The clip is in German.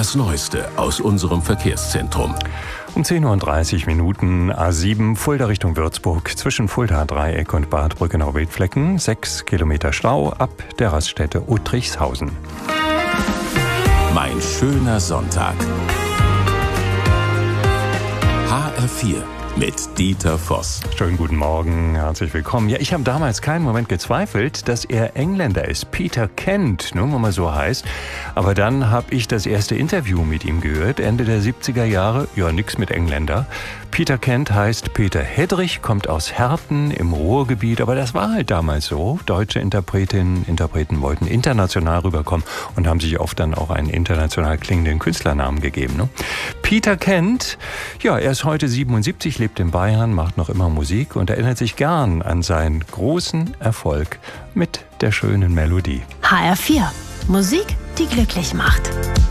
Das Neueste aus unserem Verkehrszentrum. Um 10:30 Uhr A7 Fulda Richtung Würzburg zwischen Fulda Dreieck und Bad Brückenau-Wildflecken. 6 Kilometer Stau ab der Raststätte Uttrichshausen. Mein schöner Sonntag. HR4 mit Dieter Voss. Schönen guten Morgen, herzlich willkommen. Ja, ich habe damals keinen Moment gezweifelt, dass er Engländer ist. Peter Kent, nur wenn man so heißt. Aber dann habe ich das erste Interview mit ihm gehört, Ende der 70er Jahre. Ja, nix mit Engländer. Peter Kent heißt Peter Hedrich, kommt aus Herten im Ruhrgebiet. Aber das war halt damals so. Deutsche Interpretinnen, Interpreten wollten international rüberkommen und haben sich oft dann auch einen international klingenden Künstlernamen gegeben. Ne? Peter Kent, ja, er ist heute 77, lebt in Bayern, macht noch immer Musik und erinnert sich gern an seinen großen Erfolg mit der schönen Melodie. HR4. Musik, die glücklich macht.